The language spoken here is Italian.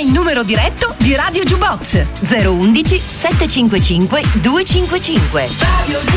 il numero diretto di Radio Jukebox: 011 755 255.